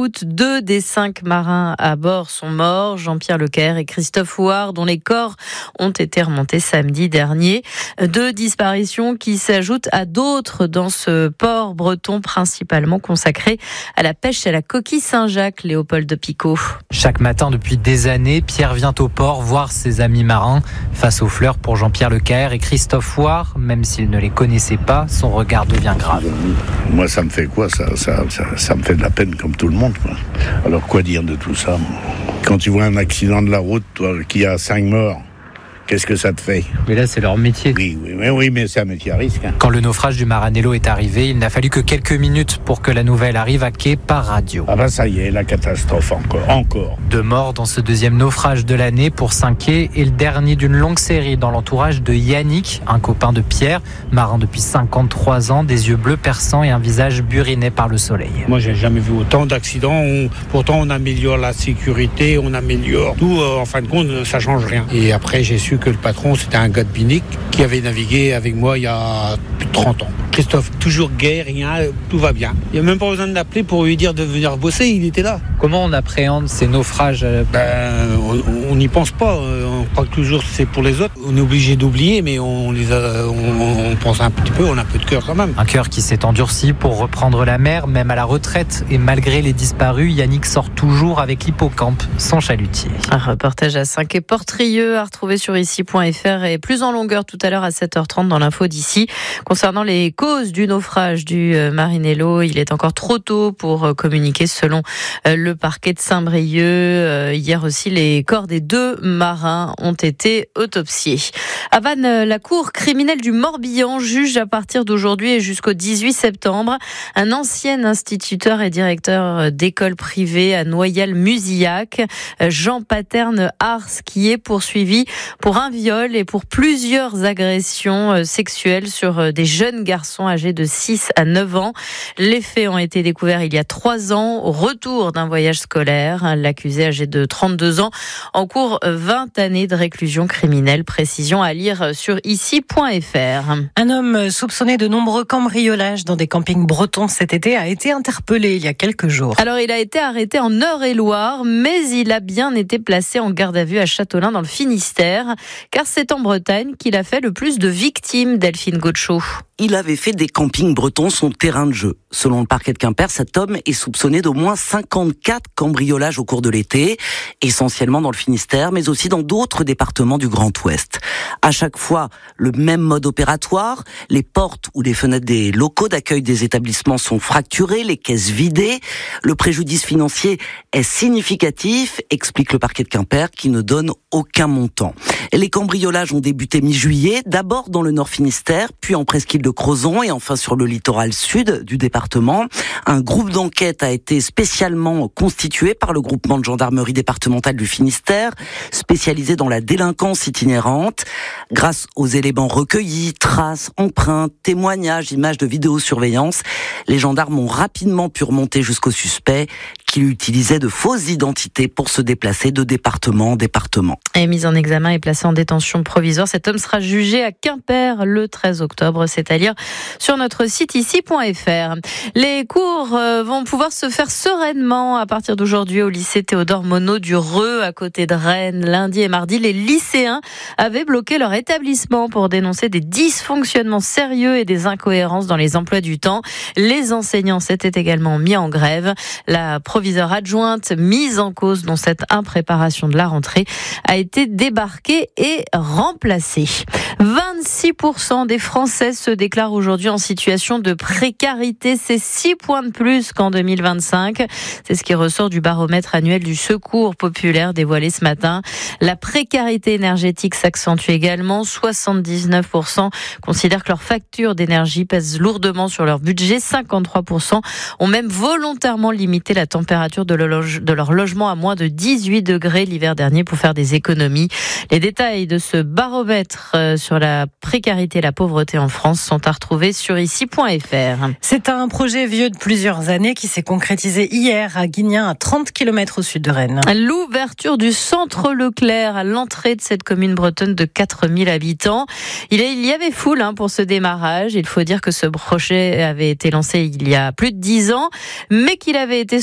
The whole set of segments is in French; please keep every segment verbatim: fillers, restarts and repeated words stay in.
août, deux des cinq marins à bord sont morts, Jean-Pierre Leclerc et Christophe Houard, dont les corps ont été remontés samedi dernier. Deux disparitions qui s'ajoutent à d'autres dans ce port breton principalement consacré à la pêche à la coquille Saint-Jacques, Léopold de Picot. Chaque matin depuis des années, Pierre vient au port voir ses amis marins. Face aux fleurs pour Jean-Pierre Leclerc et Christophe Houard, même s'il ne les connaissait pas, son regard devient grave. Moi, ça me fait quoi ça, ça, ça, ça me fait de la peine comme tout le monde, quoi. Alors quoi dire de tout ça? Quand tu vois un accident de la route, toi, qui a cinq morts, qu'est-ce que ça te fait? Mais là, c'est leur métier. Oui, oui, oui, oui mais c'est un métier à risque. Hein. Quand le naufrage du Maranello est arrivé, il n'a fallu que quelques minutes pour que la nouvelle arrive à quai par radio. Ah ben ça y est, la catastrophe encore, encore. Deux morts dans ce deuxième naufrage de l'année pour cinq quais et le dernier d'une longue série dans l'entourage de Yannick, un copain de Pierre, marin depuis cinquante-trois ans, des yeux bleus perçants et un visage buriné par le soleil. Moi, j'ai jamais vu autant d'accidents. On, pourtant, on améliore la sécurité, on améliore tout. Euh, en fin de compte, ça change rien. Et après, j'ai su que le patron, c'était un gars de Binic qui avait navigué avec moi il y a plus de trente ans. Christophe, toujours gai, rien, tout va bien. Il n'y a même pas besoin de l'appeler pour lui dire de venir bosser, il était là. Comment on appréhende ces naufrages? Ben, on n'y pense pas, on croit que toujours c'est pour les autres. On est obligé d'oublier, mais on, les a, on, on pense un petit peu, on a un peu de cœur quand même. Un cœur qui s'est endurci pour reprendre la mer, même à la retraite. Et malgré les disparus, Yannick sort toujours avec l'hippocampe, son chalutier. Un reportage à cinq et Portrieux à retrouver sur ici point f r et plus en longueur tout à l'heure à sept heures trente dans l'info d'ici. Concernant les causes du naufrage du Maranello, il est encore trop tôt pour communiquer selon le parquet de Saint-Brieuc. Hier aussi, les corps des deux marins ont été autopsiés. À Vannes, la cour criminelle du Morbihan juge à partir d'aujourd'hui et jusqu'au dix-huit septembre un ancien instituteur et directeur d'école privée à Noyal-Muzillac, Jean Paterne Ars, qui est poursuivi pour un viol et pour plusieurs agressions sexuelles sur des jeunes garçons âgés de six à neuf ans. Les faits ont été découverts il y a trois ans au retour d'un voyage scolaire. L'accusé, âgé de trente-deux ans, encourt vingt années de réclusion criminelle. Précision à lire sur ici point f r. Un homme soupçonné de nombreux cambriolages dans des campings bretons cet été a été interpellé il y a quelques jours. Alors, il a été arrêté en Eure-et-Loire, mais il a bien été placé en garde à vue à Châteaulin dans le Finistère, car c'est en Bretagne qu'il a fait le plus de victimes, Delphine Gaucho. Il avait fait des campings bretons son terrain de jeu. Selon le parquet de Quimper, cet homme est soupçonné d'au moins cinquante-quatre cambriolages au cours de l'été, essentiellement dans le Finistère, mais aussi dans d'autres départements du Grand Ouest. À chaque fois, le même mode opératoire, les portes ou les fenêtres des locaux d'accueil des établissements sont fracturées, les caisses vidées. Le préjudice financier est significatif, explique le parquet de Quimper, qui ne donne aucun montant. Et les cambriolages ont débuté mi-juillet, d'abord dans le Nord Finistère, puis en presqu'île de Crozon et enfin sur le littoral sud du département. Un groupe d'enquête a été spécialement constitué par le groupement de gendarmerie départementale du Finistère, spécialisé dans la délinquance itinérante. Grâce aux éléments recueillis, traces, empreintes, témoignages, images de vidéosurveillance, les gendarmes ont rapidement pu remonter jusqu'au suspect qui utilisait de fausses identités pour se déplacer de département en département. Et mis en examen et placé en détention provisoire, cet homme sera jugé à Quimper le treize octobre, c'est à lire sur notre site ici point f r. Les cours vont pouvoir se faire sereinement à partir d'aujourd'hui au lycée Théodore Monod du Reux, à côté de Rennes. Lundi et mardi, les lycéens avaient bloqué leur établissement pour dénoncer des dysfonctionnements sérieux et des incohérences dans les emplois du temps. Les enseignants s'étaient également mis en grève. La proviseure adjointe mise en cause dans cette impréparation de la rentrée a été débarquée et remplacée. vingt-six pour cent des Français se déclarent aujourd'hui en situation de précarité. C'est six points de plus qu'en deux mille vingt-cinq. C'est ce qui ressort du baromètre annuel du Secours populaire dévoilé ce matin. La précarité énergétique s'accentue également. soixante-dix-neuf pour cent considèrent que leur facture d'énergie pèse lourdement sur leur budget. cinquante-trois pour cent ont même volontairement limité la température de leur logement à moins de dix-huit degrés l'hiver dernier pour faire des économies. Les détails de ce baromètre sur la précarité et la pauvreté en France sont à retrouver sur ici point f r. C'est un projet vieux de plusieurs années qui s'est concrétisé hier à Guignin, à trente kilomètres au sud de Rennes. L'ouverture du centre Leclerc à l'entrée de cette commune bretonne de quatre mille habitants. Il y avait foule hein, pour ce démarrage. Il faut dire que ce projet avait été lancé il y a plus de dix ans, mais qu'il avait été stoppé par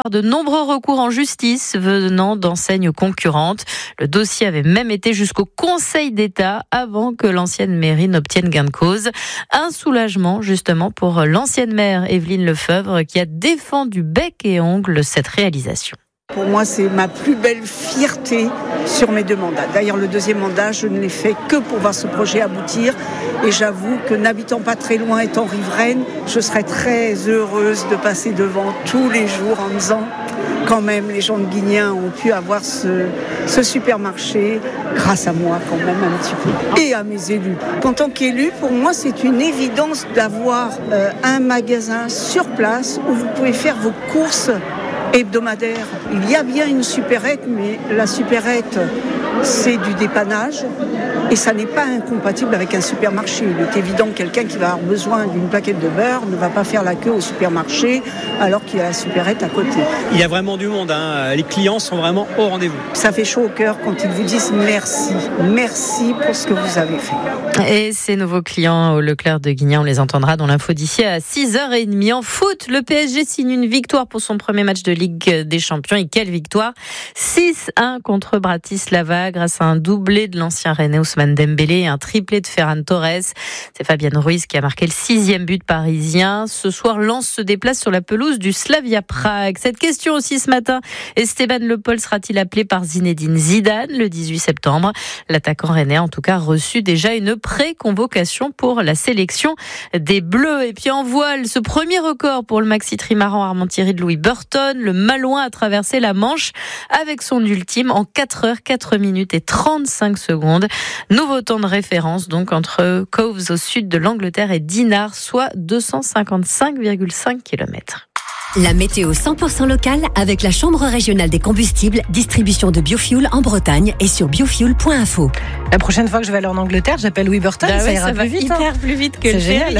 par de nombreux recours en justice venant d'enseignes concurrentes. Le dossier avait même été jusqu'au Conseil d'État avant que l'ancienne mairie n'obtienne gain de cause. Un soulagement justement pour l'ancienne maire Évelyne Lefebvre qui a défendu bec et ongle cette réalisation. Pour moi, c'est ma plus belle fierté sur mes deux mandats. D'ailleurs, le deuxième mandat, je ne l'ai fait que pour voir ce projet aboutir. Et j'avoue que n'habitant pas très loin, étant riveraine, je serais très heureuse de passer devant tous les jours en me disant quand même, les gens de Guignin ont pu avoir ce, ce supermarché grâce à moi quand même un petit peu. Et à mes élus. En tant qu'élu, pour moi, c'est une évidence d'avoir euh, un magasin sur place où vous pouvez faire vos courses hebdomadaire. Il y a bien une supérette, mais la supérette, c'est du dépannage et ça n'est pas incompatible avec un supermarché. Il est évident que quelqu'un qui va avoir besoin d'une plaquette de beurre ne va pas faire la queue au supermarché alors qu'il y a la supérette à côté. Il y a vraiment du monde, hein. Les clients sont vraiment au rendez-vous. Ça fait chaud au cœur quand ils vous disent merci. Merci pour ce que vous avez fait. Et ces nouveaux clients au Leclerc de Guignan, on les entendra dans l'info d'ici à six heures trente. En foot, le P S G signe une victoire pour son premier match de Ligue des Champions. Et quelle victoire! six un contre Bratislava grâce à un doublé de l'ancien Rennais Ousmane Dembélé et un triplé de Ferran Torres. C'est Fabian Ruiz qui a marqué le sixième but parisien. Ce soir, Lens se déplace sur la pelouse du Slavia Prague. Cette question aussi ce matin, Esteban Le Pol sera-t-il appelé par Zinedine Zidane le dix-huit septembre? L'attaquant rennais a en tout cas reçu déjà une pré-convocation pour la sélection des Bleus. Et puis en voile, ce premier record pour le maxi trimaran Armand-Thierry de Louis Burton. Le Malouin a traversé la Manche avec son ultime en quatre heures, quatre minutes et trente-cinq secondes. Nouveau temps de référence donc entre Cowes au sud de l'Angleterre et Dinard, soit deux cent cinquante-cinq virgule cinq kilomètres. La météo cent pour cent locale avec la Chambre régionale des combustibles, distribution de biofuel en Bretagne et sur biofuel point info. La prochaine fois que je vais aller en Angleterre, j'appelle Louis Burton, bah ça ouais, ira ça plus va vite. hyper hein. plus vite que c'est le génial.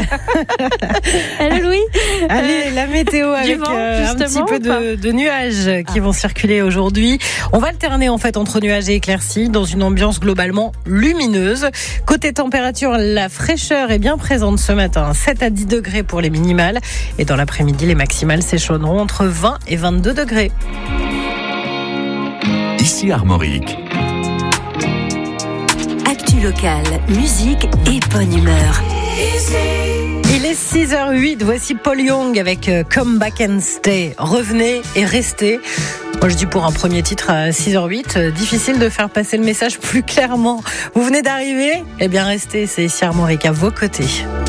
Allô Louis. Allez, la météo avec vent, euh, un petit peu de, de nuages qui ah. vont circuler aujourd'hui. On va alterner en fait entre nuages et éclaircies dans une ambiance globalement lumineuse. Côté température, la fraîcheur est bien présente ce matin, sept à dix degrés pour les minimales. Et dans l'après-midi, les maximales s'échelonneront entre vingt et vingt-deux degrés. Ici Armorique. Actu locale, musique et bonne humeur. Il est six heures huit, voici Paul Young avec Come Back and Stay. Revenez et restez. Moi je dis pour un premier titre à six heures huit, difficile de faire passer le message plus clairement. Vous venez d'arriver? Eh bien restez, c'est ici Armorique à vos côtés.